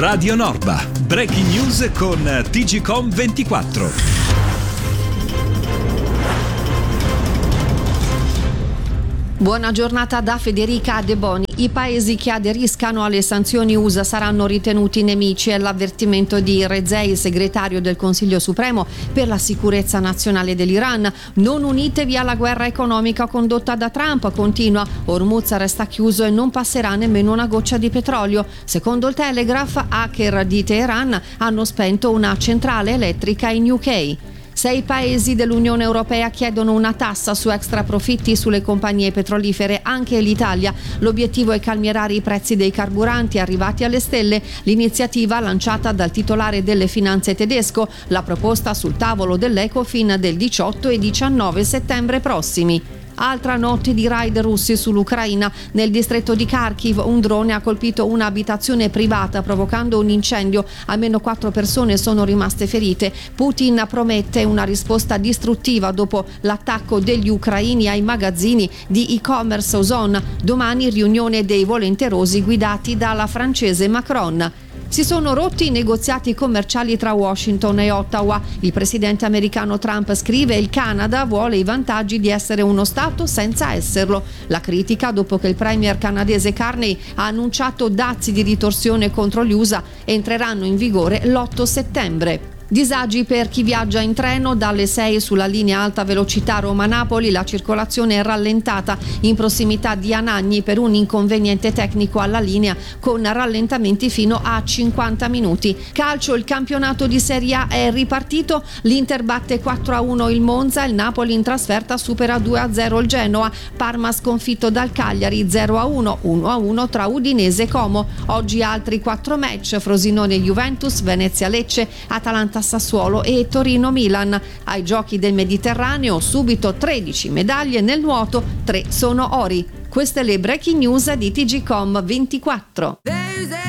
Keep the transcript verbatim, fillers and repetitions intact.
Radio Norba. Breaking news con T G Com ventiquattro. Buona giornata da Federica De Boni. I paesi che aderiscano alle sanzioni U S A saranno ritenuti nemici, è l'avvertimento di Rezei, segretario del Consiglio Supremo per la sicurezza nazionale dell'Iran. Non unitevi alla guerra economica condotta da Trump, continua. Hormuz resta chiuso e non passerà nemmeno una goccia di petrolio. Secondo il Telegraph, hacker di Teheran hanno spento una centrale elettrica in U K. Sei paesi dell'Unione Europea chiedono una tassa su extraprofitti sulle compagnie petrolifere, anche l'Italia. L'obiettivo è calmierare i prezzi dei carburanti arrivati alle stelle. L'iniziativa lanciata dal titolare delle finanze tedesco, la proposta sul tavolo dell'Ecofin del diciotto e diciannove settembre prossimi. Altra notte di raid russi sull'Ucraina. Nel distretto di Kharkiv un drone ha colpito un'abitazione privata provocando un incendio. Almeno quattro persone sono rimaste ferite. Putin promette una risposta distruttiva dopo l'attacco degli ucraini ai magazzini di e-commerce Ozon. Domani riunione dei volenterosi guidati dalla francese Macron. Si sono rotti i negoziati commerciali tra Washington e Ottawa. Il presidente americano Trump scrive: il Canada vuole i vantaggi di essere uno Stato senza esserlo. La critica dopo che il premier canadese Carney ha annunciato dazi di ritorsione contro gli U S A entreranno in vigore l'otto settembre. Disagi per chi viaggia in treno. Dalle sei sulla linea alta velocità Roma-Napoli la circolazione è rallentata in prossimità di Anagni per un inconveniente tecnico alla linea, con rallentamenti fino a cinquanta minuti. Calcio, il campionato di Serie A è ripartito, l'Inter batte quattro a uno il Monza, il Napoli in trasferta supera due a zero il Genoa, Parma sconfitto dal Cagliari zero a uno, uno a uno tra Udinese e Como. Oggi altri quattro match: Frosinone-Juventus, Venezia-Lecce, Atalanta Sassuolo e Torino-Milan. Ai Giochi del Mediterraneo subito tredici medaglie nel nuoto, tre sono ori. Queste le breaking news di T G Com ventiquattro.